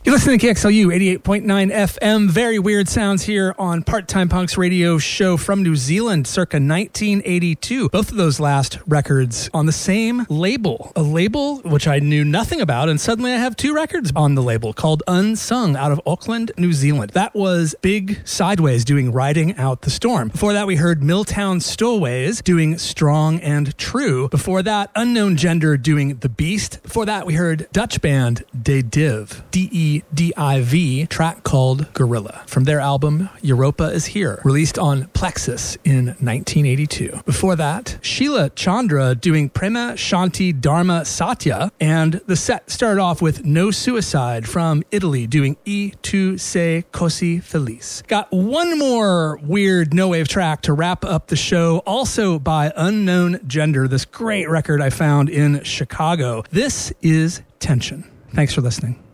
You're listening to KXLU 88.9 FM. Very weird sounds here on Part-Time Punks radio show from New Zealand circa 1982. Both of those last records on the same label. A label which I knew nothing about, and suddenly I have two records on the label called Unsung out of Auckland, New Zealand. That was Big Sideways doing Riding Out the Storm. Before that, we heard Milltown Stowaways doing Strong and True. Before that, Unknown Gender doing The Beast. Before that, we heard Dutch band De Div, D-E-D-I-V, track called Gorilla, from their album Europa Is Here, released on Plexus in 1982. Before that, Sheila Chandra doing Prema Shanti Dharma Satya, and the set started off with No Suicide from Italy doing E Tu Sei Così Felice. Got one more weird no-wave track to wrap up the show, also by Unknown Gender, this great record I found in Chicago. This is Tension. Thanks for listening.